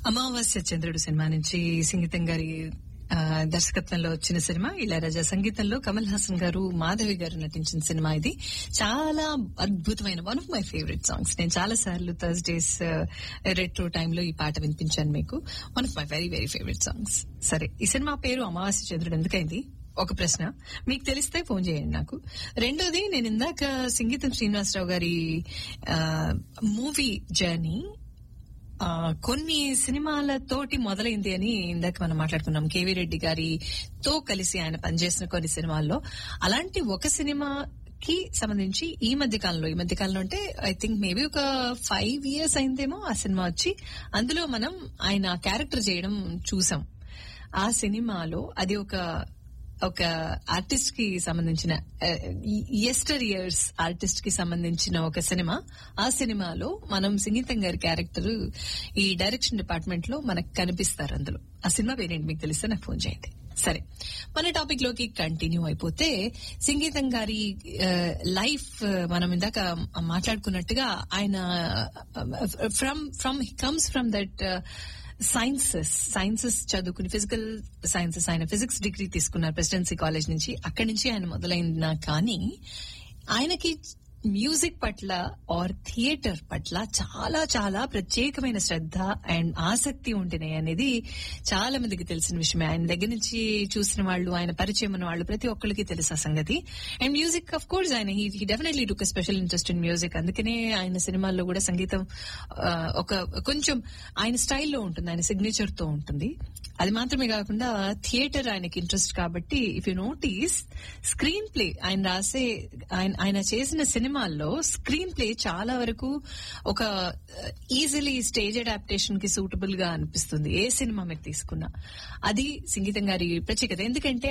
అమావాస్య చంద్రుడు సినిమా నుంచి సంగీతం గారి దర్శకత్వంలో వచ్చిన సినిమా. ఇళయరాజా సంగీతంలో కమల్ హాసన్ గారు, మాధవి గారు నటించిన సినిమా ఇది. చాలా అద్భుతమైన one of my favourite songs. నేను చాలా సార్లు థర్స్డేస్ రెట్రో టైంలో ఈ పాట వినిపించాను మీకు. One of my very very favourite songs. సరే, ఈ సినిమా పేరు అమావాస్య చంద్రుడు ఎందుకైంది? ఒక ప్రశ్న. మీకు తెలిస్తే ఫోన్ చేయండి నాకు. రెండోది, నేను ఇందాక సంగీతం శ్రీనివాసరావు గారి మూవీ జర్నీ కొన్ని సినిమాలతోటి మొదలైంది అని ఇందాక మనం మాట్లాడుకున్నాం. కేవీ రెడ్డి గారితో కలిసి ఆయన పనిచేసిన కొన్ని సినిమాల్లో అలాంటి ఒక సినిమాకి సంబంధించి ఈ మధ్య కాలంలో అంటే ఐ థింక్ మేబీ ఒక 5 years అయిందేమో ఆ సినిమా వచ్చి. అందులో మనం ఆయన క్యారెక్టర్ చేయడం చూసాం. ఆ సినిమాలో అది ఒక ఆర్టిస్ట్ కి సంబంధించిన యెస్టర్ ఇయర్స్ ఆర్టిస్ట్ కి సంబంధించిన ఒక సినిమా. ఆ సినిమాలో మనం సంగీతం గారి క్యారెక్టర్ ఈ డైరెక్షన్ డిపార్ట్మెంట్ లో మనకు కనిపిస్తారు అందులో. ఆ సినిమా పేరేంటి మీకు తెలిస్తే నాకు ఫోన్ చేయండి. సరే, మన టాపిక్ లోకి కంటిన్యూ అయిపోతే, సంగీతం గారి లైఫ్ మనం ఇందాక మాట్లాడుకున్నట్టుగా ఆయన కమ్స్ ఫ్రమ్ దట్ సైన్సెస్ చదువుకుని, ఫిజికల్ సైన్సెస్, ఆయన ఫిజిక్స్ డిగ్రీ తీసుకున్నారు ప్రెసిడెన్సీ కాలేజ్ నుంచి. అక్కడి నుంచి ఆయన మొదలైనా కానీ ఆయనకి మ్యూజిక్ పట్ల ఆర్ థియేటర్ పట్ల చాలా చాలా ప్రత్యేకమైన శ్రద్ధ అండ్ ఆసక్తి ఉంటున్నాయి అనేది చాలా మందికి తెలిసిన విషయమే. ఆయన దగ్గర నుంచి చూసిన వాళ్ళు, ఆయన పరిచయం ఉన్న వాళ్ళు ప్రతి ఒక్కరికి తెలుసు ఆ సంగతి. అండ్ మ్యూజిక్ ఆఫ్ కోర్స్ ఆయన he definitely took special interest in music. అందుకనే ఆయన సినిమాల్లో కూడా సంగీతం ఒక కొంచెం ఆయన స్టైల్లో ఉంటుంది, ఆయన సిగ్నేచర్ తో ఉంటుంది. అది మాత్రమే కాకుండా థియేటర్ ఆయనకి ఇంట్రెస్ట్ కాబట్టి, if you notice screen play ఆయన చేసిన సినిమాల్లో స్క్రీన్ ప్లే చాలా వరకు ఒక ఈజీలీ స్టేజ్ అడాప్టేషన్ కి సూటబుల్ గా అనిపిస్తుంది ఏ సినిమా మీరు తీసుకున్నా. అది సంగీతం గారి ప్రత్యేకత. ఎందుకంటే